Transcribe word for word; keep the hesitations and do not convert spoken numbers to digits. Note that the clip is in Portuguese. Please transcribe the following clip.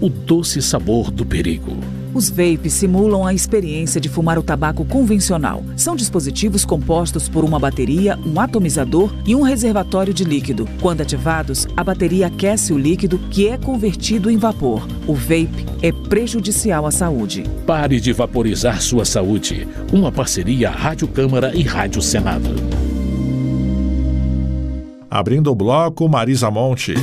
o doce sabor do perigo. Os vapes simulam a experiência de fumar o tabaco convencional. São dispositivos compostos por uma bateria, um atomizador e um reservatório de líquido. Quando ativados, a bateria aquece o líquido, que é convertido em vapor. O vape é prejudicial à saúde. Pare de vaporizar sua saúde. Uma parceria Rádio Câmara e Rádio Senado. Abrindo o bloco, Marisa Monte.